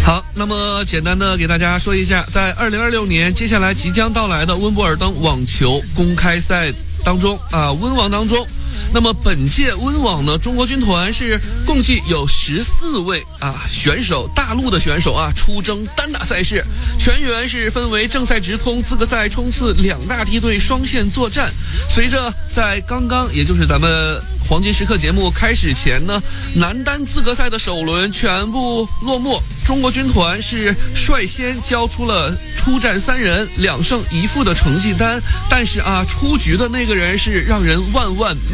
好，那么简单的给大家说一下，在2026年接下来即将到来的温布尔登网球公开赛当中温网当中，那么本届温网呢，中国军团是共计有14位选手，大陆的选手出征单打赛事，全员是分为正赛直通、资格赛冲刺2大梯队双线作战。随着在刚刚，也就是咱们黄金时刻节目开始前呢，男单资格赛的首轮全部落幕，中国军团是率先交出了出战3人2胜1负的成绩单，但是出局的那个人是让人万万